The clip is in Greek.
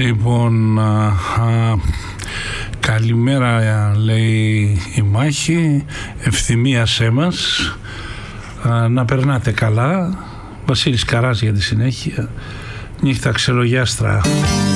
Λοιπόν, καλημέρα λέει η Μάχη, ευθυμία σε μας, να περνάτε καλά. Βασίλης Καράς για τη συνέχεια, νύχτα ξελογιάστρα.